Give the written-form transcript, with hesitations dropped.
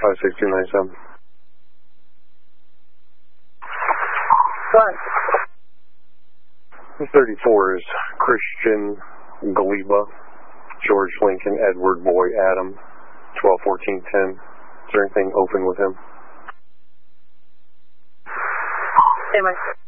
56297. What? 34 is Christian Galiba, George Lincoln, Edward Boy, Adam, 121410. Is there anything open with him? Same way.